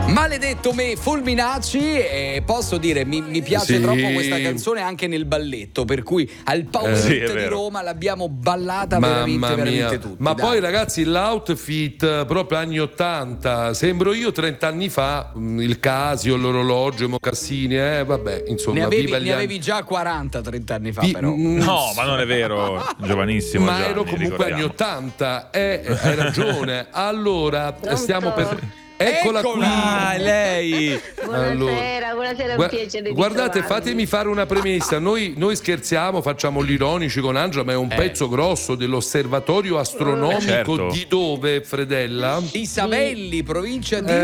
Maledetto me, Fulminacci, e posso dire mi piace troppo questa canzone anche nel balletto, per cui al Power Hit di Roma l'abbiamo ballata veramente tutti. Ma poi ragazzi, l'outfit proprio anni 80, sembro io 30 anni fa, il Casio, l'orologio, i mocassini, vabbè, insomma, ne avevi già 40-30 anni fa, però. No, ma non è vero, giovanissimo. Ma Gianni, ero comunque ricordiamo. anni 80, hai ragione. Allora, stiamo per... Eccola qui, lei. Buonasera, un piacere. Guardate, fatemi fare una premessa. Noi scherziamo, facciamo l'ironici con Angela, ma è un pezzo grosso dell'osservatorio astronomico certo. di dove, Fredella? Di Savelli, provincia di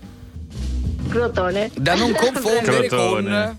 Crotone. da non confondere Crotone.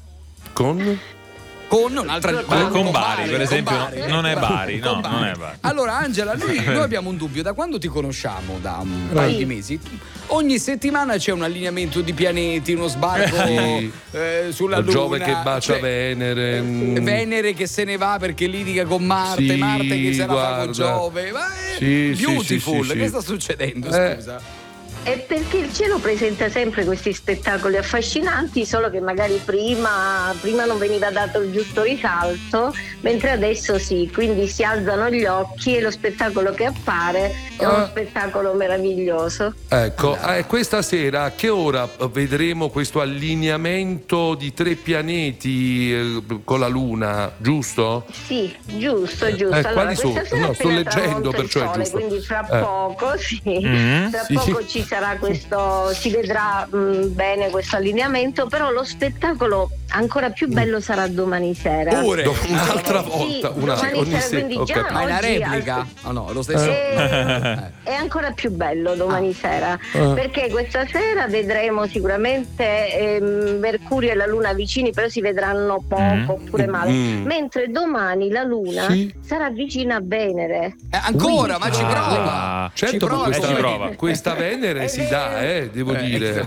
con un'altra con Bari, per esempio, Bari, non è Bari, con non è Bari. Allora Angela, noi abbiamo un dubbio. Da quando ti conosciamo, da un paio di mesi, ogni settimana c'è un allineamento di pianeti, uno sbarco sulla Luna, Giove che bacia Venere, Venere che se ne va perché litiga con Marte, Marte che se la fa con Giove. Ma è beautiful. sì. Che sta succedendo, scusa? È perché il cielo presenta sempre questi spettacoli affascinanti, solo che magari prima non veniva dato il giusto risalto, mentre adesso sì, quindi si alzano gli occhi e lo spettacolo che appare è uno spettacolo meraviglioso. Ecco, questa sera a che ora vedremo questo allineamento di 3 pianeti con la Luna, giusto? Sì, giusto. Allora, quali sono? questa sera No, sto appena leggendo, tramonta il perciò è sole, giusto. quindi fra poco, tra poco ci sarà questo, si vedrà bene questo allineamento, però lo spettacolo ancora più bello sarà domani sera. Un'altra volta, domani sera, quindi già ma è una oggi replica? No, lo stesso. è ancora più bello domani sera, perché questa sera vedremo sicuramente Mercurio e la Luna vicini, però si vedranno poco oppure male, mentre domani la Luna sarà vicina a Venere. Ancora, ma ci prova. Certo, ci prova. Questa Venere si dà, devo dire.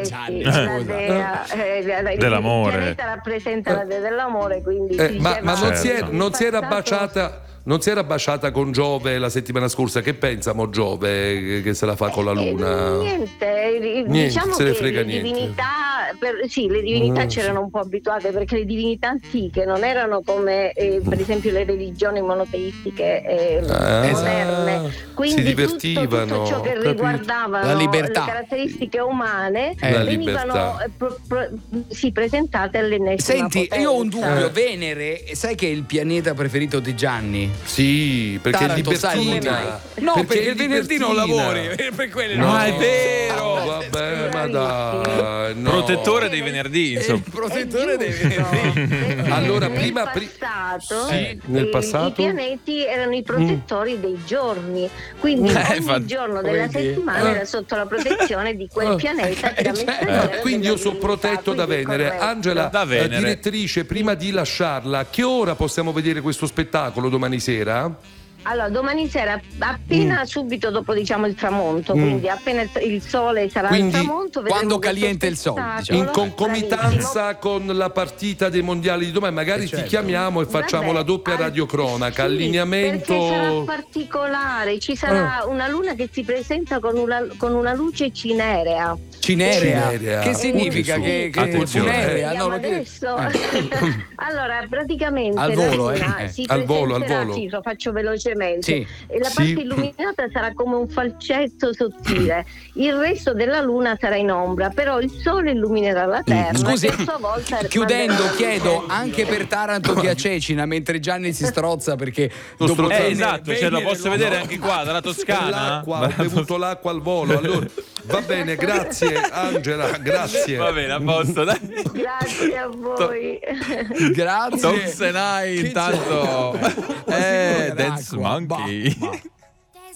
Dell'amore. Il pianeta rappresenta la dea dell'amore, quindi ma Certo. non si era baciata con Giove la settimana scorsa? Che pensa Giove che se la fa con la Luna? Niente, diciamo se ne che frega le niente. divinità, le divinità c'erano un po' abituate, perché le divinità antiche non erano come per esempio le religioni monoteistiche moderne, quindi si divertivano, tutto ciò che riguardava la libertà, le caratteristiche umane la venivano presentate all'ennesima Senti, potenza. io ho un dubbio. Venere, sai che è il pianeta preferito di Gianni? Sì, perché Taranto, è libertina. No, perché il venerdì non lavori. Per quello No, no, è vero. Vabbè, ma dai, no. Protettore dei venerdì, insomma. Il protettore dei venerdì. Allora, nel prima passato, nel passato? i pianeti erano i protettori dei giorni, quindi ogni giorno della settimana era sotto la protezione di quel pianeta che era messaggero quindi io sono protetto da quindi Venere. corretto. Angela, Da Venere. direttrice, prima di lasciarla, a che ora possiamo vedere questo spettacolo domani sera? Allora, domani sera, appena subito dopo il tramonto, quindi appena il sole sarà al tramonto, quando vedremo calienta il sole, spettacolo. In concomitanza con la partita dei mondiali di domani, magari ti chiamiamo e facciamo la doppia radiocronaca, allineamento. Perché sarà particolare, ci sarà una luna che si presenta con una luce cinerea. Cinerea. Che significa? Sì. Che Attenzione. cinerea? Vediamo No, adesso. Allora, praticamente Al volo, la luna si Al volo. presenterà, sì, lo faccio velocemente. Sì. E la parte illuminata sarà come un falcetto sottile. Il resto della luna sarà in ombra, però il sole illuminerà la terra. Scusi, che a sua volta chiudendo, manderà la chiedo luce. anche per Taranto che a Cecina, mentre Gianni si strozza perché Esatto, ce lo posso vedere anche qua dalla Toscana. Ho bevuto l'acqua al volo. Allora, va bene, grazie Angela, grazie. Va bene, a posto, dai. Grazie a voi. Grazie. Tom Senai Che intanto c'è? Dance Acqua. Monkey. Bah.